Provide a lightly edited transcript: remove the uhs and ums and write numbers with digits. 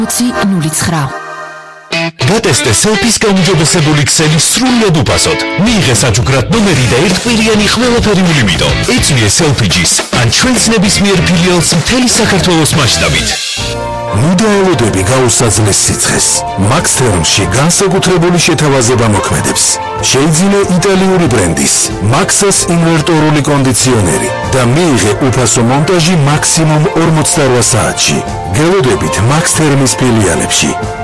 09. გატესტე სელფის გაუმჯობესებული ქსელი სრულიად უფასოდ. მიიღე საჩუქრად ნომერი და ერთკვირიანი ყველაფერი ულიმიტო. ეწვიე სელფიჯის ან ჩვენს ნებისმიერ ფილიალს მთელი საქართველოს მასშტაბით. მუდაელოდები გაუსაძლეს სიცხეს. Max-Therm-ში განსაკუთრებული შეთავაზება მოქმედებს. შეიძინე იტალიური ბრენდის Maxxas ინვერტორული კონდიციონერი და მიიღე უფასო მონტაჟი მაქსიმუმ 48 საათში. გელოდებით Max-Therm-ის ფილიალებში.